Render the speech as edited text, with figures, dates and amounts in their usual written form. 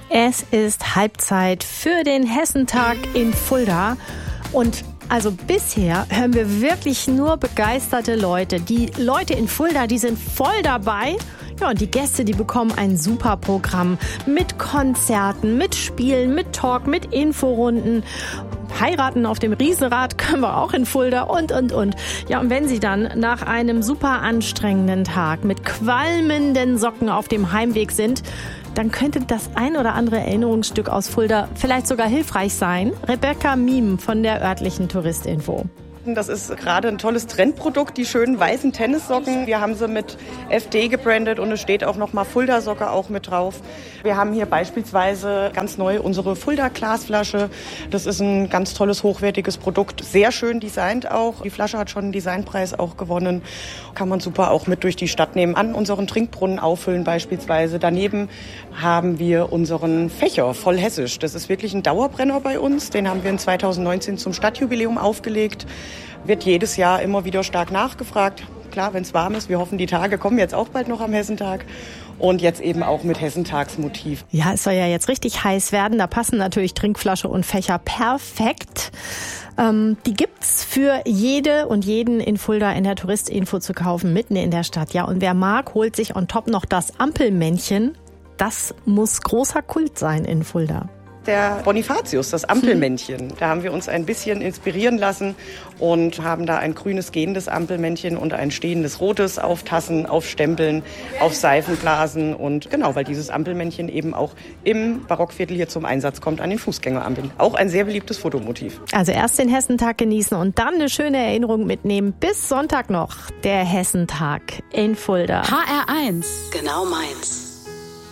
Es ist Halbzeit für den Hessentag in Fulda und also bisher hören wir wirklich nur begeisterte Leute. Die Leute in Fulda, die sind voll dabei. Ja, und die Gäste, die bekommen ein super Programm mit Konzerten, mit Spielen, mit Talk, mit Inforunden. Heiraten auf dem Riesenrad können wir auch in Fulda und. Ja, und wenn Sie dann nach einem super anstrengenden Tag mit qualmenden Socken auf dem Heimweg sind, dann könnte das ein oder andere Erinnerungsstück aus Fulda vielleicht sogar hilfreich sein. Rebecca Miem von der örtlichen Touristinfo. Das ist gerade ein tolles Trendprodukt, die schönen weißen Tennissocken. Wir haben sie mit FD gebrandet und es steht auch nochmal Fulda-Socke auch mit drauf. Wir haben hier beispielsweise ganz neu unsere Fulda-Glasflasche. Das ist ein ganz tolles, hochwertiges Produkt, sehr schön designt auch. Die Flasche hat schon einen Designpreis auch gewonnen. Kann man super auch mit durch die Stadt nehmen, an unseren Trinkbrunnen auffüllen beispielsweise. Daneben haben wir unseren Fächer voll hessisch. Das ist wirklich ein Dauerbrenner bei uns. Den haben wir in 2019 zum Stadtjubiläum aufgelegt. Wird jedes Jahr immer wieder stark nachgefragt. Klar, wenn es warm ist, wir hoffen, die Tage kommen jetzt auch bald noch am Hessentag. Und jetzt eben auch mit Hessentagsmotiv. Ja, es soll ja jetzt richtig heiß werden. Da passen natürlich Trinkflasche und Fächer perfekt. Die gibt's für jede und jeden in Fulda in der Touristinfo zu kaufen, mitten in der Stadt. Ja, und wer mag, holt sich on top noch das Ampelmännchen. Das muss großer Kult sein in Fulda. Der Bonifatius, das Ampelmännchen. Da haben wir uns ein bisschen inspirieren lassen und haben da ein grünes gehendes Ampelmännchen und ein stehendes rotes auf Tassen, auf Stempeln, auf Seifenblasen. Und genau, weil dieses Ampelmännchen eben auch im Barockviertel hier zum Einsatz kommt an den Fußgängerampeln. Auch ein sehr beliebtes Fotomotiv. Also erst den Hessentag genießen und dann eine schöne Erinnerung mitnehmen. Bis Sonntag noch der Hessentag in Fulda. HR1, genau meins.